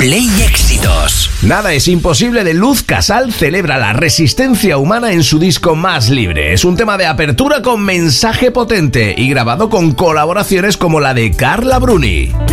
Play Éxitos. Nada es imposible de Luz Casal celebra la resistencia humana en su disco Más Libre. Es un tema de apertura con mensaje potente y grabado con colaboraciones como la de Carla Bruni.